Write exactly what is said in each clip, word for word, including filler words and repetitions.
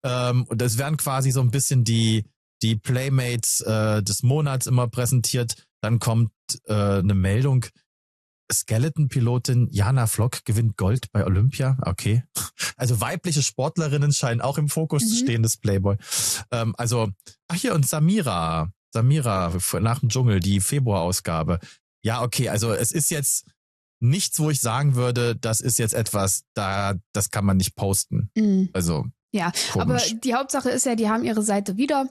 Ähm, und es werden quasi so ein bisschen die, die Playmates äh, des Monats immer präsentiert. Dann kommt äh, eine Meldung, Skeleton-Pilotin Jana Flock gewinnt Gold bei Olympia. Okay. Also weibliche Sportlerinnen scheinen auch im Fokus mhm. zu stehen des Playboy. Ähm, also, ach hier, und Samira. Samira nach dem Dschungel, die Februarausgabe. Ja, okay, also es ist jetzt nichts, wo ich sagen würde, das ist jetzt etwas, da das kann man nicht posten. Mhm. Also, ja, komisch. Aber die Hauptsache ist ja, die haben ihre Seite wieder.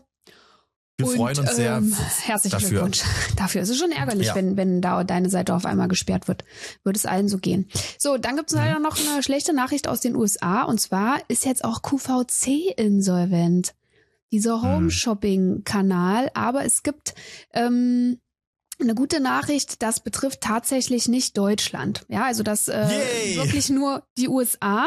Wir und, freuen uns sehr ähm, herzlichen dafür. Glückwunsch. Dafür ist es schon ärgerlich, ja. wenn wenn da deine Seite auf einmal gesperrt wird. Würde es allen so gehen. So, dann gibt es mhm. leider noch eine schlechte Nachricht aus den U S A. Und zwar ist jetzt auch Q V C insolvent. Dieser Home-Shopping-Kanal. Aber es gibt ähm, eine gute Nachricht, das betrifft tatsächlich nicht Deutschland. Ja, also das äh, wirklich nur die U S A.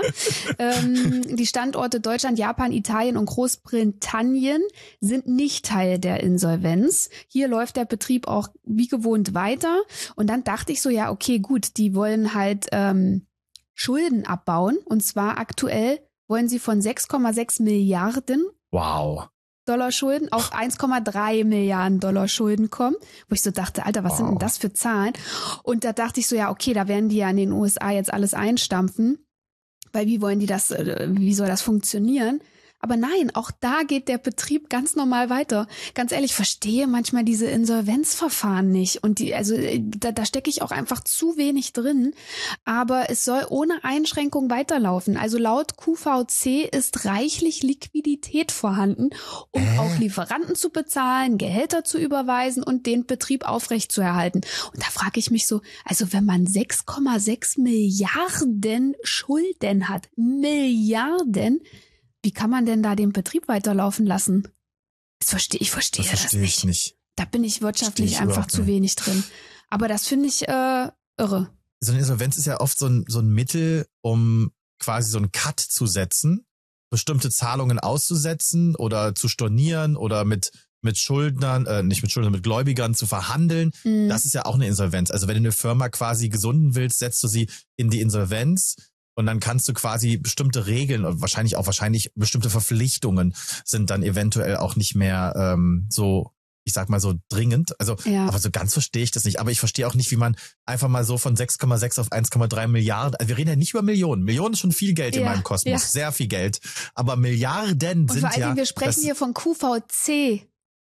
ähm, die Standorte Deutschland, Japan, Italien und Großbritannien sind nicht Teil der Insolvenz. Hier läuft der Betrieb auch wie gewohnt weiter. Und dann dachte ich so, ja, okay, gut, die wollen halt ähm, Schulden abbauen. Und zwar aktuell wollen sie von sechs Komma sechs Milliarden wow. Dollar Schulden auf eins Komma drei Milliarden Dollar Schulden kommen, wo ich so dachte, Alter, was wow. sind denn das für Zahlen? Und da dachte ich so, ja, okay, da werden die ja in den U S A jetzt alles einstampfen, weil wie wollen die das, wie soll das funktionieren? Aber nein, auch da geht der Betrieb ganz normal weiter. Ganz ehrlich, ich verstehe manchmal diese Insolvenzverfahren nicht. Und die, also da, da stecke ich auch einfach zu wenig drin. Aber es soll ohne Einschränkung weiterlaufen. Also laut Q V C ist reichlich Liquidität vorhanden, um äh? auch Lieferanten zu bezahlen, Gehälter zu überweisen und den Betrieb aufrechtzuerhalten. Und da frage ich mich so, also wenn man sechs Komma sechs Milliarden Schulden hat, Milliarden, wie kann man denn da den Betrieb weiterlaufen lassen? Das verstehe ich verstehe das, verstehe das nicht. Ich nicht. Da bin ich wirtschaftlich ich einfach zu wenig drin. Aber das finde ich äh, irre. So eine Insolvenz ist ja oft so ein, so ein Mittel, um quasi so einen Cut zu setzen, bestimmte Zahlungen auszusetzen oder zu stornieren oder mit mit Schuldnern, äh, nicht mit Schuldnern, mit Gläubigern zu verhandeln. Mhm. Das ist ja auch eine Insolvenz. Also wenn du eine Firma quasi gesunden willst, setzt du sie in die Insolvenz. Und dann kannst du quasi bestimmte Regeln und wahrscheinlich auch wahrscheinlich bestimmte Verpflichtungen sind dann eventuell auch nicht mehr ähm, so, ich sag mal so dringend. Also, ja. aber so ganz verstehe ich das nicht. Aber ich verstehe auch nicht, wie man einfach mal so von sechs Komma sechs auf eins Komma drei Milliarden, also wir reden ja nicht über Millionen. Millionen ist schon viel Geld ja, in meinem Kosmos, ja. sehr viel Geld. Aber Milliarden und sind vor allen ja... Dingen, wir sprechen hier von Q V C.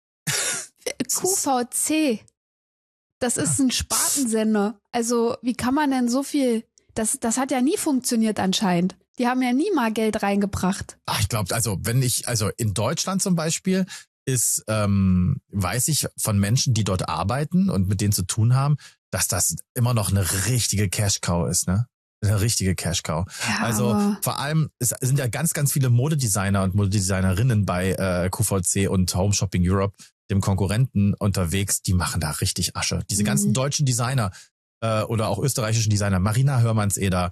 Q V C. Das ist ein Spartensender. Also, wie kann man denn so viel... Das, das hat ja nie funktioniert anscheinend. Die haben ja nie mal Geld reingebracht. Ach, ich glaube, also wenn ich, also in Deutschland zum Beispiel ist, ähm, weiß ich von Menschen, die dort arbeiten und mit denen zu tun haben, dass das immer noch eine richtige Cash-Cow ist, ne? Eine richtige Cash-Cow. Ja, also vor allem, es sind ja ganz, ganz viele Modedesigner und Modedesignerinnen bei äh, Q V C und Home Shopping Europe, dem Konkurrenten, unterwegs, die machen da richtig Asche. Diese mhm. ganzen deutschen Designer, oder auch österreichischen Designer, Marina Hörmannseder,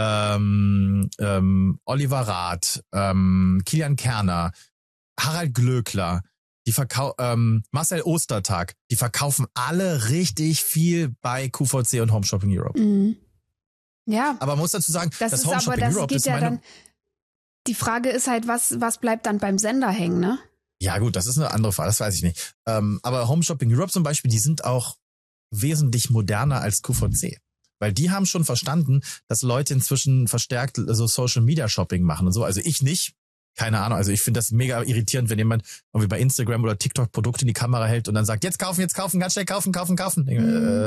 ähm, ähm, Oliver Rath, ähm, Kilian Kerner, Harald Glöckler, die verkau ähm, Marcel Ostertag, die verkaufen alle richtig viel bei Q V C und Home Shopping Europe. Mhm. Ja. Aber man muss dazu sagen, das, das ist Home aber, Shopping das Europe geht ist ja meine... Dann, die Frage ist halt, was, was bleibt dann beim Sender hängen, ne? Ja gut, das ist eine andere Frage, das weiß ich nicht. Ähm, aber Home Shopping Europe zum Beispiel, die sind auch wesentlich moderner als Q V C. Weil die haben schon verstanden, dass Leute inzwischen verstärkt so Social Media Shopping machen und so. Also ich nicht. Keine Ahnung. Also ich finde das mega irritierend, wenn jemand irgendwie bei Instagram oder TikTok Produkte in die Kamera hält und dann sagt, jetzt kaufen, jetzt kaufen, ganz schnell kaufen, kaufen, kaufen. Mhm.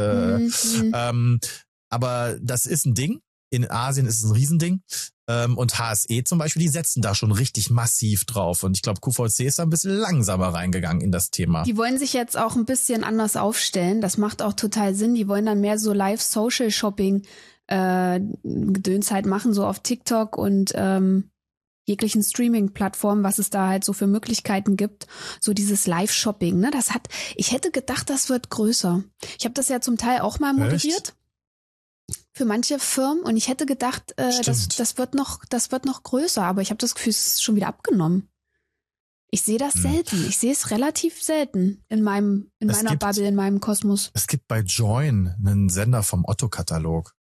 Äh, ähm, aber das ist ein Ding. In Asien ist es ein Riesending. Ähm, und H S E zum Beispiel, die setzen da schon richtig massiv drauf. Und ich glaube, Q V C ist da ein bisschen langsamer reingegangen in das Thema. Die wollen sich jetzt auch ein bisschen anders aufstellen. Das macht auch total Sinn. Die wollen dann mehr so Live-Social-Shopping äh, Gedöns halt machen, so auf TikTok und ähm, jeglichen Streaming-Plattformen, was es da halt so für Möglichkeiten gibt. So dieses Live-Shopping, ne? Das hat, ich hätte gedacht, das wird größer. Ich habe das ja zum Teil auch mal moderiert. Echt? Für manche Firmen und ich hätte gedacht, äh, das, das wird noch, das wird noch größer, aber ich habe das Gefühl, es ist schon wieder abgenommen. Ich sehe das hm. selten. Ich sehe es relativ selten in meinem, in es meiner gibt, Bubble, in meinem Kosmos. Es gibt bei Join einen Sender vom Otto-Katalog.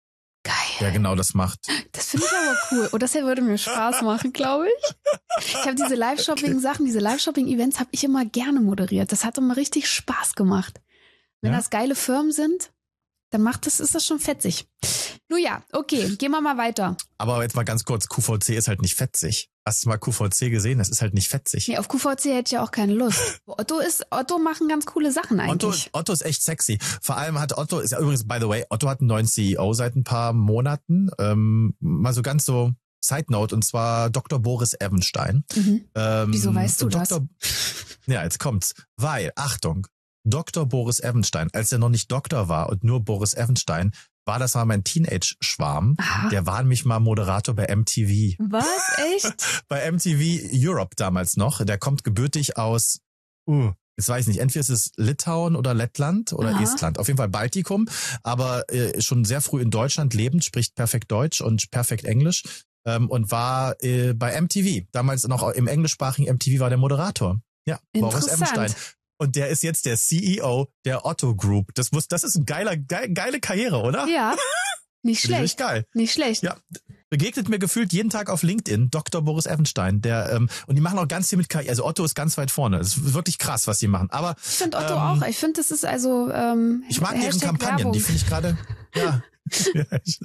Geil. der genau das macht. Das finde ich aber cool. Und das hier würde mir Spaß machen, glaube ich. Ich habe diese Live-Shopping-Sachen, diese Live-Shopping-Events habe ich immer gerne moderiert. Das hat immer richtig Spaß gemacht. Wenn Ja? das geile Firmen sind, dann macht das, ist das schon fetzig. Nun ja, okay, gehen wir mal weiter. Aber jetzt mal ganz kurz, Q V C ist halt nicht fetzig. Hast du mal Q V C gesehen? Das ist halt nicht fetzig. Nee, auf Q V C hätte ich ja auch keine Lust. Otto ist, Otto machen ganz coole Sachen Otto, eigentlich. Otto ist echt sexy. Vor allem hat Otto, ist ja übrigens, by the way, Otto hat einen neuen C E O seit ein paar Monaten. Ähm, mal so ganz so Side Note, und zwar Doktor Boris Evenstein. Mhm. Ähm, Wieso weißt du das? Doktor Ja, jetzt kommt's. Weil, Achtung, Doktor Boris Evenstein, als er noch nicht Doktor war und nur Boris Evenstein, war das mal mein Teenage-Schwarm. Aha. Der war nämlich mal Moderator bei M T V. Was? Echt? Bei M T V Europe damals noch. Der kommt gebürtig aus, uh, jetzt weiß ich nicht, entweder ist es Litauen oder Lettland oder Aha. Estland. Auf jeden Fall Baltikum, aber äh, schon sehr früh in Deutschland lebend, spricht perfekt Deutsch und perfekt Englisch. Ähm, und war äh, bei M T V, damals noch im englischsprachigen M T V war der Moderator. Ja, Boris Interessant. Evenstein. Und der ist jetzt der C E O der Otto Group. Das muss, das ist ein geiler, geil, geile Karriere, oder? Ja, nicht Finde ich schlecht. geil. Nicht schlecht. Ja, begegnet mir gefühlt jeden Tag auf LinkedIn Doktor Boris Evenstein, der ähm, und die machen auch ganz viel mit K I. Also Otto ist ganz weit vorne. Das ist wirklich krass, was die machen. Aber Ich finde Otto ähm, auch. Ich finde, das ist also ähm, ich mag deren Hashtag Kampagnen. Werbung. Die finde ich gerade. Ja. Ja, ich-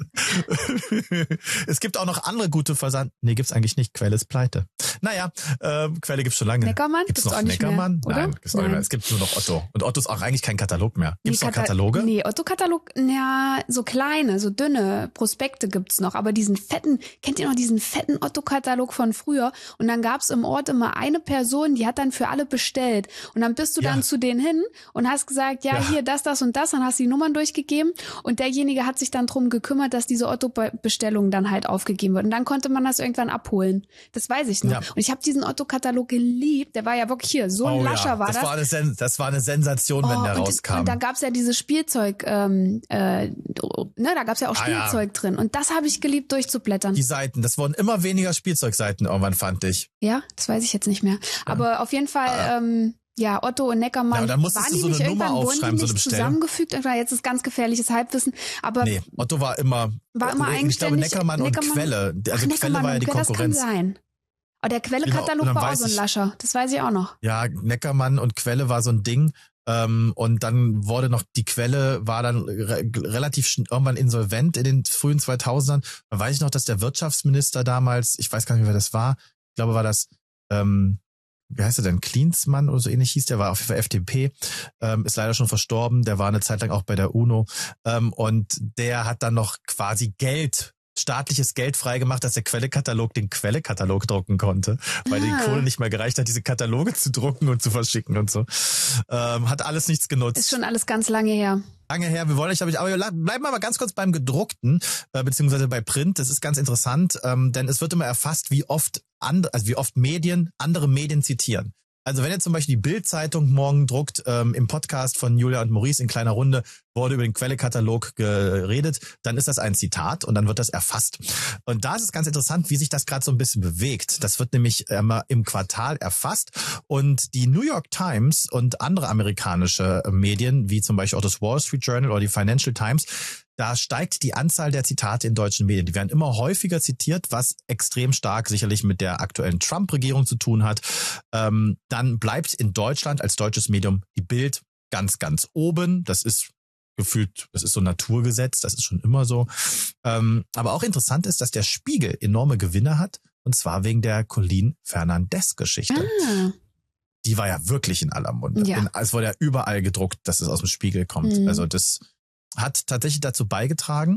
es gibt auch noch andere gute Versand. Nee, gibt's eigentlich nicht. Quelle ist pleite. Naja, ähm, Quelle gibt's schon lange. Neckermann Gibt's gibt's noch auch nicht Neckermann? mehr, oder? Nein, gibt's auch nicht Nein. mehr. Es gibt nur noch Otto. Und Otto ist auch eigentlich kein Katalog mehr. Gibt's Nee, noch Kata- Kataloge? Nee, Otto-Katalog, ja, so kleine, so dünne Prospekte gibt's noch. Aber diesen fetten, kennt ihr noch diesen fetten Otto-Katalog von früher? Und dann gab's im Ort immer eine Person, die hat dann für alle bestellt. Und dann bist du Ja. dann zu denen hin und hast gesagt, ja, Ja. hier das, das und das. Dann hast du die Nummern durchgegeben. Und derjenige hat sich dann drum gekümmert, dass diese Otto-Bestellung dann halt aufgegeben wird. Und dann konnte man das irgendwann abholen. Das weiß ich noch. Ja. Und ich habe diesen Otto-Katalog geliebt. Der war ja wirklich hier, so ein Oh Lascher ja, war das. das. War eine Sen das war eine Sensation, wenn Oh, der und, rauskam. Und da gab's ja dieses Spielzeug, ähm, äh, ne, da gab's ja auch Ah, ja. Spielzeug drin. Und das habe ich geliebt, durchzublättern. Die Seiten, das wurden immer weniger Spielzeugseiten irgendwann, fand ich. Ja, das weiß ich jetzt nicht mehr. Aber auf jeden Fall, Ah. ähm, ja, Otto und Neckermann, Ja, und dann musstest waren du die so nicht eine Nummer irgendwann, wurden aufschreiben, die so eine nicht Bestellung? zusammengefügt? Oder jetzt ist ganz gefährliches Halbwissen. Aber Nee, Otto war immer, war immer äh, ich glaube eigenständig. Neckermann, und Quelle. Also Ach, Quelle war ja die und Quelle, Konkurrenz. Das kann sein. Aber der Genau, Quelle-Katalog und dann war auch weiß so ein ich- Lascher. Das weiß ich auch noch. Ja, Neckermann und Quelle war so ein Ding. Ähm, und dann wurde noch, die Quelle war dann re relativ schn- irgendwann insolvent in den frühen zweitausendern. Da weiß ich noch, dass der Wirtschaftsminister damals, ich weiß gar nicht, wer das war, ich glaube, war das, ähm, wie heißt er denn, Klinsmann oder so ähnlich hieß der, war auf jeden Fall F D P, ähm, ist leider schon verstorben, der war eine Zeit lang auch bei der UNO, ähm, und der hat dann noch quasi Geld, staatliches Geld freigemacht, dass der Quelle-Katalog den Quelle-Katalog drucken konnte, weil Ah. die Kohle nicht mehr gereicht hat, diese Kataloge zu drucken und zu verschicken und so. Ähm, hat alles nichts genutzt. Ist schon alles ganz lange her. Lange her, wir wollen euch, aber ich, aber wir bleiben aber ganz kurz beim gedruckten, äh, beziehungsweise bei Print. Das ist ganz interessant, ähm, denn es wird immer erfasst, wie oft and, also wie oft Medien andere Medien zitieren. Also wenn ihr zum Beispiel die Bild-Zeitung morgen druckt, ähm, im Podcast von Julia und Maurice in kleiner Runde wurde über den Quelle-Katalog geredet, dann ist das ein Zitat und dann wird das erfasst. Und da ist es ganz interessant, wie sich das gerade so ein bisschen bewegt. Das wird nämlich immer im Quartal erfasst und die New York Times und andere amerikanische Medien, wie zum Beispiel auch das Wall Street Journal oder die Financial Times, da steigt die Anzahl der Zitate in deutschen Medien. Die werden immer häufiger zitiert, was extrem stark sicherlich mit der aktuellen Trump-Regierung zu tun hat. Ähm, dann bleibt in Deutschland als deutsches Medium die Bild ganz, ganz oben. Das ist gefühlt, das ist so ein Naturgesetz, das ist schon immer so. Ähm, aber auch interessant ist, dass der Spiegel enorme Gewinne hat, und zwar wegen der Colleen Fernandez-Geschichte. Ah. Die war ja wirklich in aller Munde. Ja. In, es wurde ja überall gedruckt, dass es aus dem Spiegel kommt. Mhm. Also das hat tatsächlich dazu beigetragen.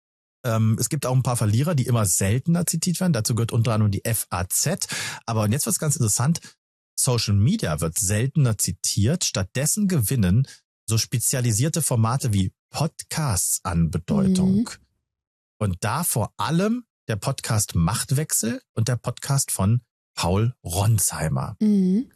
Ähm, es gibt auch ein paar Verlierer, die immer seltener zitiert werden. Dazu gehört unter anderem die F A Z. Aber und jetzt wird's ganz interessant. Social Media wird seltener zitiert. Stattdessen gewinnen so spezialisierte Formate wie Podcasts an Bedeutung. Mhm. Und da vor allem der Podcast Machtwechsel und der Podcast von Paul Ronsheimer. Mhm.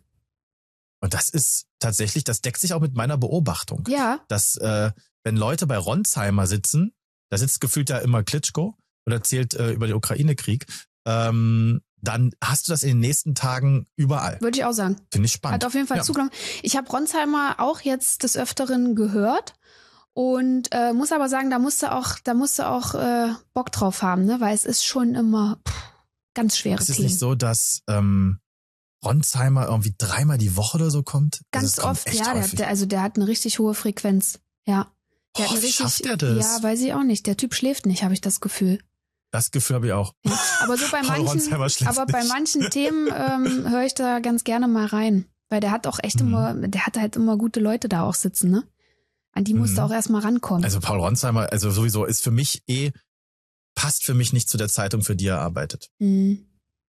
Und das ist tatsächlich, das deckt sich auch mit meiner Beobachtung. Ja. Dass, äh, wenn Leute bei Ronsheimer sitzen, da sitzt gefühlt ja immer Klitschko und erzählt äh, über den Ukraine-Krieg, ähm, dann hast du das in den nächsten Tagen überall. Würde ich auch sagen. Finde ich spannend. Hat auf jeden Fall Ja. zugenommen. Ich habe Ronsheimer auch jetzt des Öfteren gehört. Und äh, muss aber sagen, da musst du auch, da musst du auch äh, Bock drauf haben, ne? Weil es ist schon immer pff, ganz schwere Es ist Themen. nicht so, dass ähm, Ronsheimer irgendwie dreimal die Woche oder so kommt? Ganz also oft, ja. Der, der, also der hat eine richtig hohe Frequenz. Ja. Der oh, hat eine wie richtig, schafft der das? Ja, weiß ich auch nicht. Der Typ schläft nicht, habe ich das Gefühl. Das Gefühl habe ich auch. Ja. Aber so bei Paul manchen, Ronsheimer schläft aber bei nicht. manchen Themen ähm, höre ich da ganz gerne mal rein. Weil der hat auch echt Mhm. immer, der hat halt immer gute Leute da auch sitzen, ne? An die musst du Mhm. auch erstmal rankommen. Also Paul Ronsheimer, also sowieso ist für mich eh, passt für mich nicht zu der Zeitung, für die er arbeitet. Mhm.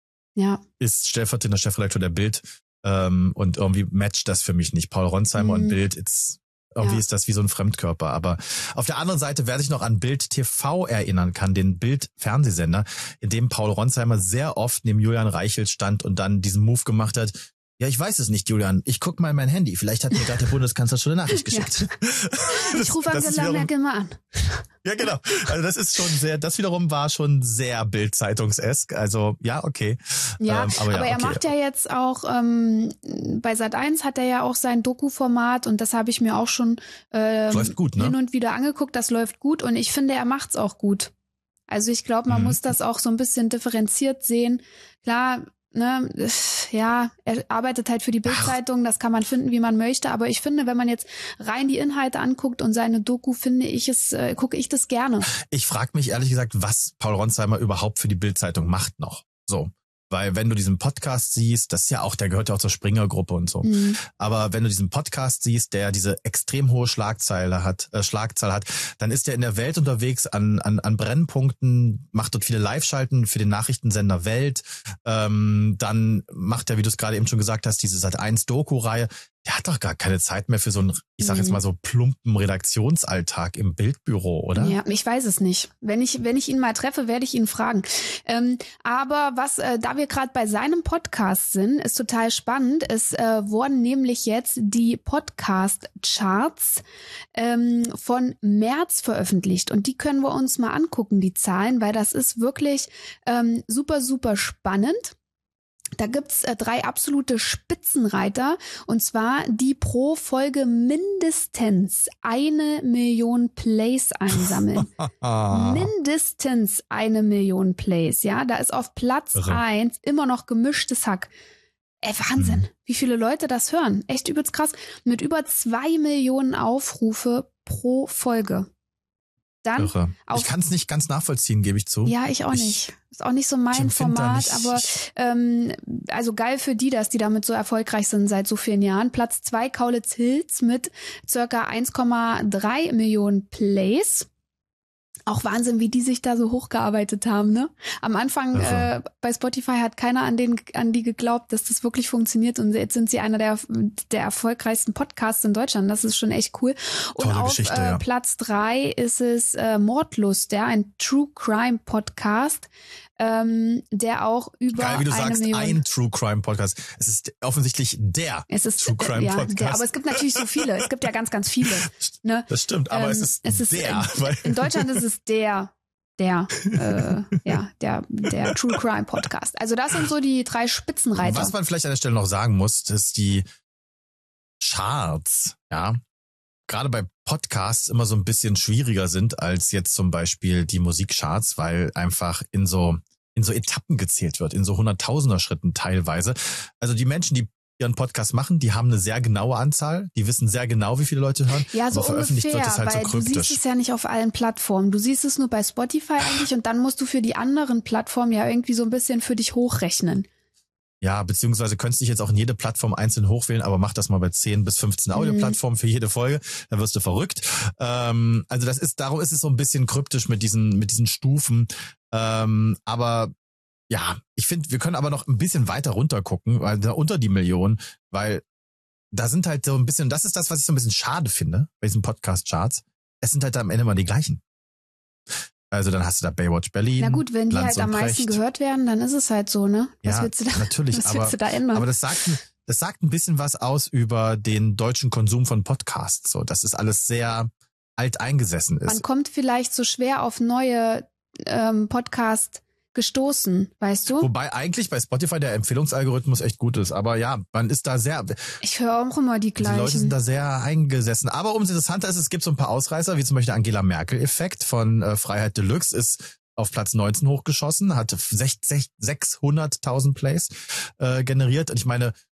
Ja. Ist stellvertretender Chefredakteur der Bild ähm, und irgendwie matcht das für mich nicht. Paul Ronsheimer Mhm. und Bild, it's, irgendwie Ja. ist das wie so ein Fremdkörper. Aber auf der anderen Seite, wer sich noch an Bild T V erinnern kann, den Bild-Fernsehsender, in dem Paul Ronsheimer sehr oft neben Julian Reichelt stand und dann diesen Move gemacht hat, ja, ich weiß es nicht, Julian. Ich guck mal in mein Handy. Vielleicht hat mir gerade der Bundeskanzler schon eine Nachricht geschickt. Ich rufe Das- das ist Angela wiederum- Merkel mal an. Ja, genau. Also das ist schon sehr, das wiederum war schon sehr Bild-Zeitungsesk. Also ja, okay. Ja, Ähm, aber, aber ja, er okay. macht ja jetzt auch, ähm, bei Sat eins hat er ja auch sein Doku-Format und das habe ich mir auch schon ähm, Läuft gut, ne? hin und wieder angeguckt. Das läuft gut und ich finde, er macht's auch gut. Also ich glaube, man Mhm. muss das auch so ein bisschen differenziert sehen. Klar, ne, ja, er arbeitet halt für die Bild-Zeitung, das kann man finden, wie man möchte, aber ich finde, wenn man jetzt rein die Inhalte anguckt und seine Doku, finde ich es, äh, gucke ich das gerne. Ich frage mich ehrlich gesagt, was Paul Ronsheimer überhaupt für die Bild-Zeitung macht noch. So. Weil wenn du diesen Podcast siehst, das ist ja auch, der gehört ja auch zur Springer-Gruppe und so. Mhm. Aber wenn du diesen Podcast siehst, der diese extrem hohe Schlagzeile hat, äh, Schlagzahl hat, dann ist er in der Welt unterwegs an, an, an Brennpunkten, macht dort viele Live-Schalten für den Nachrichtensender Welt. Ähm, dann macht er, wie du es gerade eben schon gesagt hast, diese Sat eins Doku-Reihe. Der hat doch gar keine Zeit mehr für so einen, ich sag jetzt Mhm. mal so plumpen Redaktionsalltag im Bildbüro, oder? Ja, ich weiß es nicht. Wenn ich, wenn ich ihn mal treffe, werde ich ihn fragen. Ähm, aber was, äh, da wir gerade bei seinem Podcast sind, ist total spannend. Es äh, wurden nämlich jetzt die Podcast-Charts ähm, von März veröffentlicht. Und die können wir uns mal angucken, die Zahlen, weil das ist wirklich ähm, super, super spannend. Da gibt's äh, drei absolute Spitzenreiter und zwar die pro Folge mindestens eine Million Plays einsammeln. Ah. Mindestens eine Million Plays, ja. Da ist auf Platz Irre. eins immer noch gemischtes Hack. Ey, Wahnsinn, Mhm. wie viele Leute das hören. Echt übelst krass. Mit über zwei Millionen Aufrufe pro Folge. Dann Irre. auf- Ich kann es nicht ganz nachvollziehen, gebe ich zu. ja, ich auch Ich- nicht. Ist auch nicht so ich mein empfinde da Format, nicht- aber ähm, also geil für die, dass die damit so erfolgreich sind seit so vielen Jahren. Platz zwei Kaulitz Hills mit circa eins Komma drei Millionen Plays. Auch Wahnsinn, wie die sich da so hochgearbeitet haben, ne? Am Anfang Irre. äh, bei Spotify hat keiner an den an die geglaubt, dass das wirklich funktioniert und jetzt sind sie einer der der erfolgreichsten Podcasts in Deutschland. Das ist schon echt cool. Und Tolle auf Geschichte, äh, ja. Platz drei ist es äh, Mordlust, ja, ein True Crime Podcast, ähm, der auch über Geil, wie du eine sagst, Million ein True Crime Podcast. Es ist offensichtlich der es ist True Crime äh, ja, Podcast. der, aber es gibt natürlich so viele. Es gibt ja ganz, ganz viele. Ne? Das stimmt, aber Ähm, es ist es ist, der. äh, weil, In Deutschland ist es der, der, äh, ja, der, der True Crime Podcast. Also das sind so die drei Spitzenreiter. was man vielleicht an der Stelle noch sagen muss, dass die Charts, ja, gerade bei Podcasts immer so ein bisschen schwieriger sind als jetzt zum Beispiel die Musikcharts, weil einfach in so in so Etappen gezählt wird, in so hunderttausender Schritten teilweise. Also die Menschen, die ihren Podcast machen, die haben eine sehr genaue Anzahl, die wissen sehr genau, wie viele Leute hören, Ja, so aber veröffentlicht ungefähr, wird es halt so weil du siehst kryptisch. es ja nicht auf allen Plattformen. Du siehst es nur bei Spotify eigentlich und dann musst du für die anderen Plattformen ja irgendwie so ein bisschen für dich hochrechnen. Ja, beziehungsweise könntest dich jetzt auch in jede Plattform einzeln hochwählen, aber mach das mal bei zehn bis fünfzehn Mhm. Audioplattformen für jede Folge, dann wirst du verrückt. Ähm, also das ist, darum ist es so ein bisschen kryptisch mit diesen, mit diesen Stufen. Ähm, aber ja, ich finde, wir können aber noch ein bisschen weiter runter gucken, weil da unter die Million, weil da sind halt so ein bisschen, das ist das, was ich so ein bisschen schade finde bei diesen Podcast-Charts. Es sind halt am Ende mal die gleichen. Also dann hast du da Baywatch Berlin. Na gut, wenn die Lanz halt am und meisten Precht. gehört werden, dann ist es halt so, ne? Was Ja, willst du da, natürlich, was aber- willst du da ändern? Aber das sagt, ein- das sagt ein bisschen was aus über den deutschen Konsum von Podcasts. So, dass es alles sehr alt eingesessen ist. Man kommt vielleicht so schwer auf neue ähm, Podcast gestoßen, weißt du? Wobei eigentlich bei Spotify der Empfehlungsalgorithmus echt gut ist. Aber ja, man ist da sehr... Ich höre auch immer die gleichen. Die Leute sind da sehr eingesessen. Aber umso interessanter ist, es gibt so ein paar Ausreißer, wie zum Beispiel der Angela Merkel-Effekt von äh, Freiheit Deluxe, ist auf Platz neunzehn hochgeschossen, hat sechshunderttausend Plays äh, generiert. Und ich meine,